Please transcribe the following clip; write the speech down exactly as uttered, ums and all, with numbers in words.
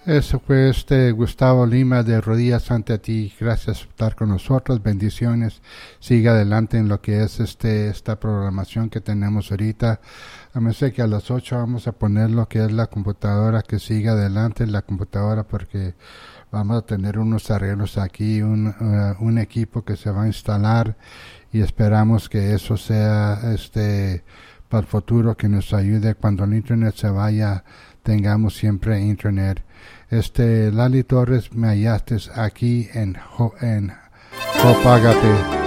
Eso fue este Gustavo Lima de Rodillas ante ti. Gracias por estar con nosotros. Bendiciones. Siga adelante en lo que es este esta programación que tenemos ahorita. A mí sé que a las ocho vamos a poner lo que es la computadora, que siga adelante en la computadora, porque vamos a tener unos arreglos aquí, un, uh, un equipo que se va a instalar y esperamos que eso sea este para el futuro, que nos ayude cuando el internet se vaya, tengamos siempre internet. Este Lali Torres, me hallaste aquí en, en Jopágate.